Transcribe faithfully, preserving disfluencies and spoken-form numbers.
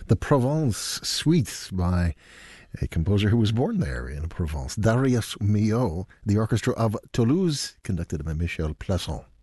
the Provence Suite by a composer who was born there in Provence, Darius Milhaud, the orchestra of Toulouse, conducted by Michel Plasson.